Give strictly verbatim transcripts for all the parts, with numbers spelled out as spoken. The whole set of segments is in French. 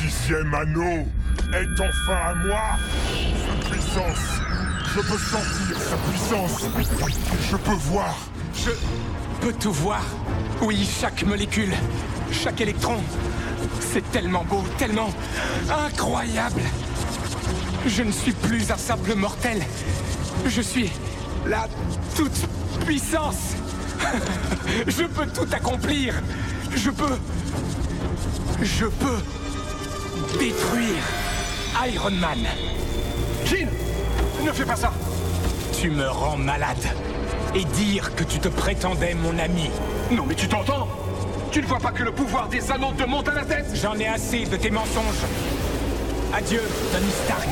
dixième anneau est enfin à moi. Sa puissance, je peux sentir sa puissance. Je peux voir. Je peux tout voir. Oui, chaque molécule, chaque électron. C'est tellement beau, tellement incroyable. Je ne suis plus un simple mortel. Je suis la toute-puissance. Je peux tout accomplir. Je peux... Je peux... détruire Iron Man. Jean, ne fais pas ça. Tu me rends malade. Et dire que tu te prétendais mon ami. Non mais tu t'entends? Tu ne vois pas que le pouvoir des anneaux te monte à la tête? J'en ai assez de tes mensonges. Adieu, Tony Stark.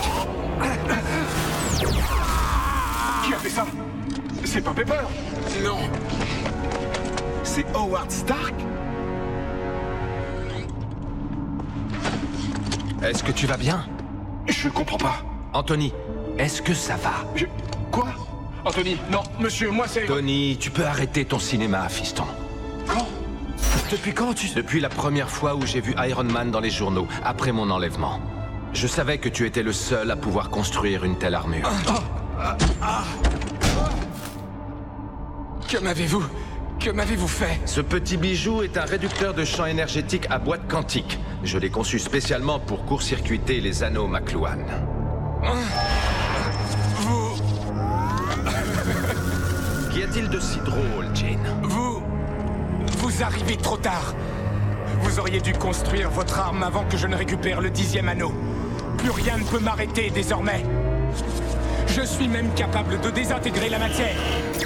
Qui a fait ça? C'est pas Pepper? Non. C'est Howard Stark? Est-ce que tu vas bien? Je comprends pas. Anthony, est-ce que ça va? Je... Quoi? Anthony, non, monsieur, moi c'est... Tony, tu peux arrêter ton cinéma, fiston. Quand? Depuis quand tu... Depuis la première fois où j'ai vu Iron Man dans les journaux, après mon enlèvement. Je savais que tu étais le seul à pouvoir construire une telle armure. Ah, ah, ah. Que m'avez-vous... Que m'avez-vous fait? Ce petit bijou est un réducteur de champ énergétique à boîte quantique. Je l'ai conçu spécialement pour court-circuiter les anneaux McLuhan. Vous... Qu'y a-t-il de si drôle, Jean? Vous... Vous arrivez trop tard. Vous auriez dû construire votre arme avant que je ne récupère le dixième anneau. Plus rien ne peut m'arrêter désormais. Je suis même capable de désintégrer la matière.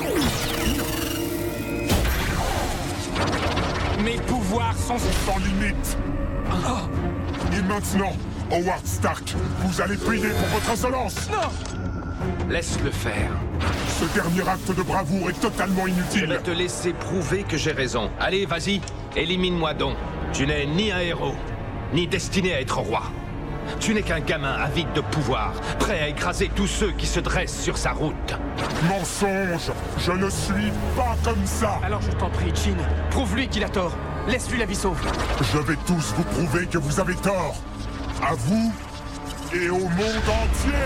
Mes pouvoirs sont Sans limite. Oh. Et maintenant, Howard Stark, vous allez payer pour votre insolence. Non. Laisse-le faire. Ce dernier acte de bravoure est totalement Je inutile. vais te laisser prouver que j'ai raison. Allez, vas-y, élimine-moi donc. Tu n'es ni un héros, ni destiné à être roi. Tu n'es qu'un gamin avide de pouvoir, prêt à écraser tous ceux qui se dressent sur sa route. Mensonge. Je ne suis pas comme ça. Alors je t'en prie, Jean, prouve-lui qu'il a tort. Laisse-lui la vie sauve. Je vais tous vous prouver que vous avez tort. À vous et au monde entier.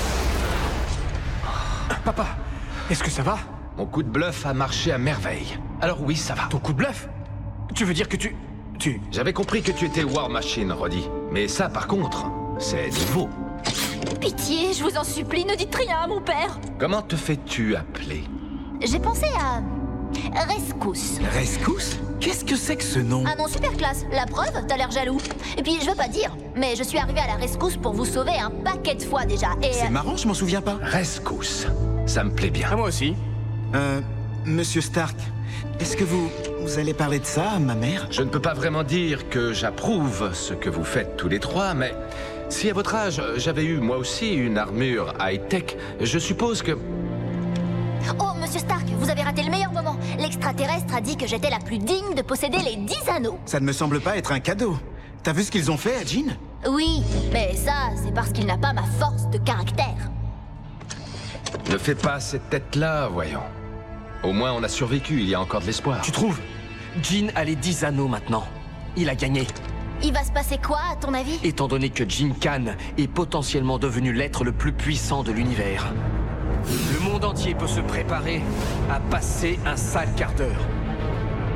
Papa, est-ce que ça va? Mon coup de bluff a marché à merveille. Alors oui, ça va. Ton coup de bluff? Tu veux dire que tu... Tu... J'avais compris que tu étais War Machine, Roddy. Mais ça, par contre, c'est nouveau. Pitié, je vous en supplie, ne dites rien à mon père. Comment te fais-tu appeler? J'ai pensé à... Rescousse. Rescousse? Qu'est-ce que c'est que ce nom? Un nom super classe. La preuve, t'as l'air jaloux. Et puis, je veux pas dire, mais je suis arrivée à la rescousse pour vous sauver un paquet de fois déjà. Et... C'est marrant, je m'en souviens pas. Rescousse. Ça me plaît bien. Ah, moi aussi. Euh, Monsieur Stark, est-ce que vous... vous allez parler de ça à ma mère? Je ne peux pas vraiment dire que j'approuve ce que vous faites tous les trois, mais... Si à votre âge, j'avais eu moi aussi une armure high-tech, je suppose que... Oh, Monsieur Stark, vous avez raté le meilleur moment. L'extraterrestre a dit que j'étais la plus digne de posséder les dix anneaux. Ça ne me semble pas être un cadeau. T'as vu ce qu'ils ont fait à Jean? Oui, mais ça, c'est parce qu'il n'a pas ma force de caractère. Ne fais pas cette tête-là, voyons. Au moins, on a survécu, il y a encore de l'espoir. Tu trouves? Jean a les dix anneaux maintenant. Il a gagné. Il va se passer quoi, à ton avis? Étant donné que Jean Khan est potentiellement devenu l'être le plus puissant de l'univers. Le monde entier peut se préparer à passer un sale quart d'heure.